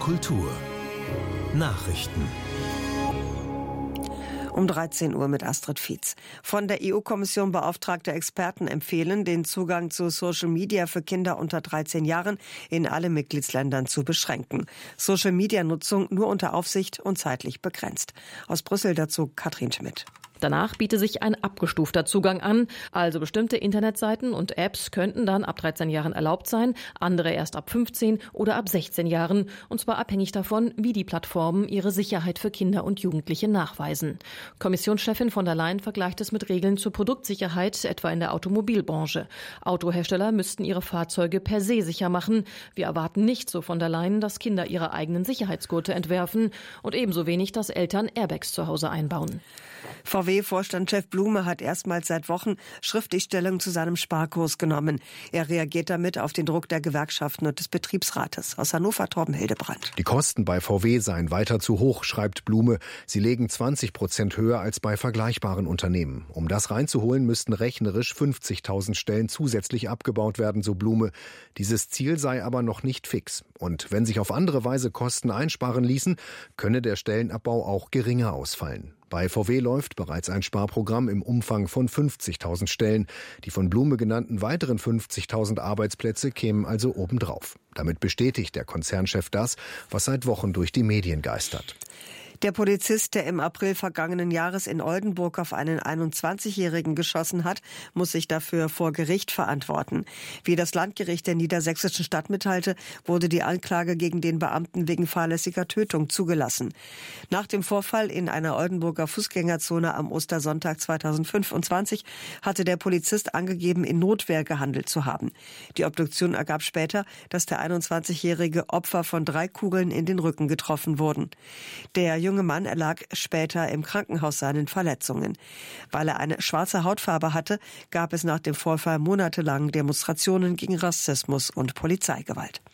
Kultur Nachrichten. Um 13 Uhr mit Astrid Fietz. Von der EU-Kommission beauftragte Experten empfehlen, den Zugang zu Social Media für Kinder unter 13 Jahren in allen Mitgliedsländern zu beschränken. Social-Media-Nutzung nur unter Aufsicht und zeitlich begrenzt. Aus Brüssel dazu Katrin Schmidt. Danach biete sich ein abgestufter Zugang an. Also bestimmte Internetseiten und Apps könnten dann ab 13 Jahren erlaubt sein, andere erst ab 15 oder ab 16 Jahren. Und zwar abhängig davon, wie die Plattformen ihre Sicherheit für Kinder und Jugendliche nachweisen. Kommissionschefin von der Leyen vergleicht es mit Regeln zur Produktsicherheit, etwa in der Automobilbranche. Autohersteller müssten ihre Fahrzeuge per se sicher machen. Wir erwarten nicht, so von der Leyen, dass Kinder ihre eigenen Sicherheitsgurte entwerfen und ebenso wenig, dass Eltern Airbags zu Hause einbauen. VW-Vorstandschef Blume hat erstmals seit Wochen schriftlich Stellung zu seinem Sparkurs genommen. Er reagiert damit auf den Druck der Gewerkschaften und des Betriebsrates. Aus Hannover Torben Hildebrand. Die Kosten bei VW seien weiter zu hoch, schreibt Blume. Sie legen 20% höher als bei vergleichbaren Unternehmen. Um das reinzuholen, müssten rechnerisch 50.000 Stellen zusätzlich abgebaut werden, so Blume. Dieses Ziel sei aber noch nicht fix. Und wenn sich auf andere Weise Kosten einsparen ließen, könne der Stellenabbau auch geringer ausfallen. Bei VW läuft bereits ein Sparprogramm im Umfang von 50.000 Stellen. Die von Blume genannten weiteren 50.000 Arbeitsplätze kämen also obendrauf. Damit bestätigt der Konzernchef das, was seit Wochen durch die Medien geistert. Der Polizist, der im April vergangenen Jahres in Oldenburg auf einen 21-Jährigen geschossen hat, muss sich dafür vor Gericht verantworten. Wie das Landgericht der niedersächsischen Stadt mitteilte, wurde die Anklage gegen den Beamten wegen fahrlässiger Tötung zugelassen. Nach dem Vorfall in einer Oldenburger Fußgängerzone am Ostersonntag 2025 hatte der Polizist angegeben, in Notwehr gehandelt zu haben. Die Obduktion ergab später, dass der 21-Jährige Opfer von 3 Kugeln in den Rücken getroffen wurden. Der junge Mann erlag später im Krankenhaus seinen Verletzungen. Weil er eine schwarze Hautfarbe hatte, gab es nach dem Vorfall monatelang Demonstrationen gegen Rassismus und Polizeigewalt.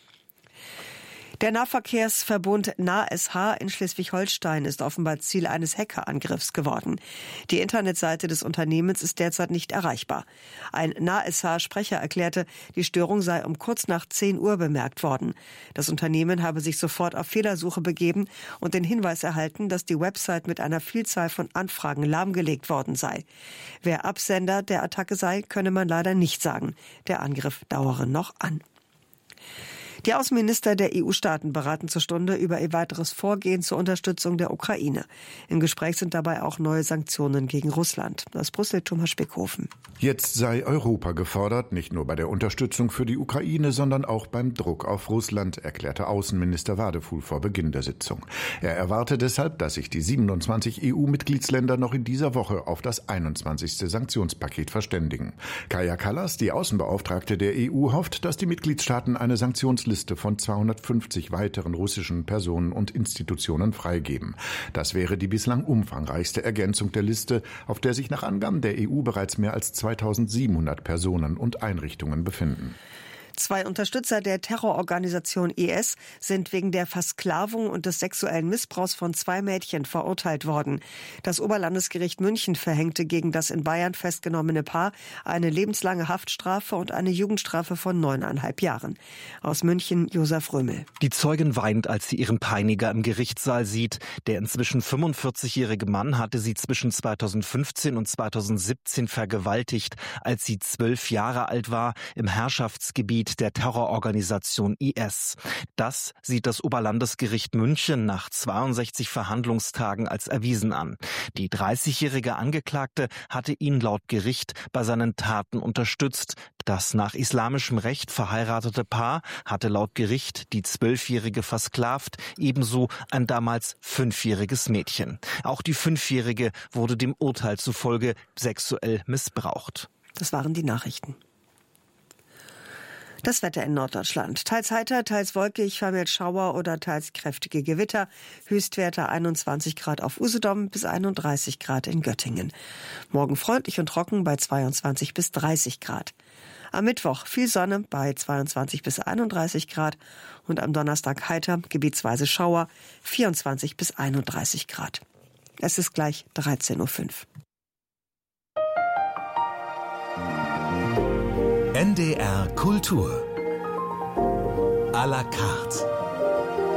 Der Nahverkehrsverbund NASH in Schleswig-Holstein ist offenbar Ziel eines Hackerangriffs geworden. Die Internetseite des Unternehmens ist derzeit nicht erreichbar. Ein NASH-Sprecher erklärte, die Störung sei um kurz nach 10 Uhr bemerkt worden. Das Unternehmen habe sich sofort auf Fehlersuche begeben und den Hinweis erhalten, dass die Website mit einer Vielzahl von Anfragen lahmgelegt worden sei. Wer Absender der Attacke sei, könne man leider nicht sagen. Der Angriff dauere noch an. Die Außenminister der EU-Staaten beraten zur Stunde über ihr weiteres Vorgehen zur Unterstützung der Ukraine. Im Gespräch sind dabei auch neue Sanktionen gegen Russland. Aus Brüssel Thomas Spickhofen. Jetzt sei Europa gefordert, nicht nur bei der Unterstützung für die Ukraine, sondern auch beim Druck auf Russland, erklärte Außenminister Wadefuhl vor Beginn der Sitzung. Er erwarte deshalb, dass sich die 27 EU-Mitgliedsländer noch in dieser Woche auf das 21. Sanktionspaket verständigen. Kaja Kallas, die Außenbeauftragte der EU, hofft, dass die Mitgliedstaaten eine Sanktionsliste von 250 weiteren russischen Personen und Institutionen freigeben. Das wäre die bislang umfangreichste Ergänzung der Liste, auf der sich nach Angaben der EU bereits mehr als 2700 Personen und Einrichtungen befinden. 2 Unterstützer der Terrororganisation IS sind wegen der Versklavung und des sexuellen Missbrauchs von 2 Mädchen verurteilt worden. Das Oberlandesgericht München verhängte gegen das in Bayern festgenommene Paar eine lebenslange Haftstrafe und eine Jugendstrafe von 9,5 Jahren. Aus München Josef Römel. Die Zeugin weint, als sie ihren Peiniger im Gerichtssaal sieht. Der inzwischen 45-jährige Mann hatte sie zwischen 2015 und 2017 vergewaltigt, als sie 12 Jahre alt war, im Herrschaftsgebiet der Terrororganisation IS. Das sieht das Oberlandesgericht München nach 62 Verhandlungstagen als erwiesen an. Die 30-jährige Angeklagte hatte ihn laut Gericht bei seinen Taten unterstützt. Das nach islamischem Recht verheiratete Paar hatte laut Gericht die 12-jährige versklavt, ebenso ein damals 5-jähriges Mädchen. Auch die 5-jährige wurde dem Urteil zufolge sexuell missbraucht. Das waren die Nachrichten. Das Wetter in Norddeutschland. Teils heiter, teils wolkig, vermehrt Schauer oder teils kräftige Gewitter. Höchstwerte 21 Grad auf Usedom bis 31 Grad in Göttingen. Morgen freundlich und trocken bei 22 bis 30 Grad. Am Mittwoch viel Sonne bei 22 bis 31 Grad und am Donnerstag heiter, gebietsweise Schauer, 24 bis 31 Grad. Es ist gleich 13:05 Uhr. NDR Kultur à la carte.